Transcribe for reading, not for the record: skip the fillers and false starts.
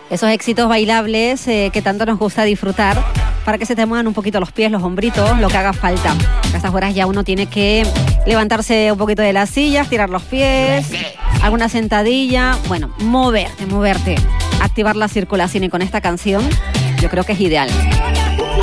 Esos éxitos bailables que tanto nos gusta disfrutar para que se te muevan un poquito los pies, los hombritos, lo que haga falta. A estas horas ya uno tiene que levantarse un poquito de las sillas, tirar los pies, alguna sentadilla, bueno, moverte, activar la circulación y con esta canción yo creo que es ideal.